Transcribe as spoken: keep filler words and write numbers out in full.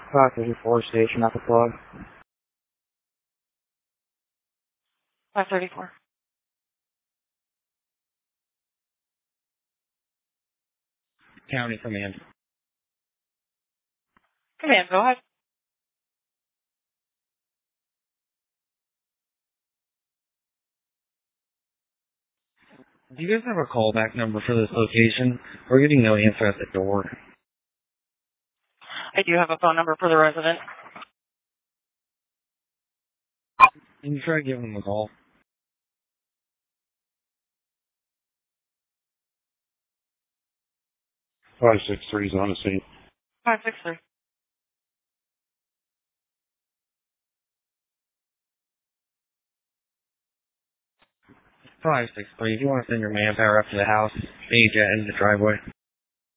five thirty-four station at the plug. five thirty-four. County Command. Command, go ahead. Do you guys have a callback number for this location? We're getting no answer at the door. I do have a phone number for the resident. Can you try giving them a call? five six three is on the scene. five six three. five six three, if you want to send your manpower up to the house, stage it in the driveway.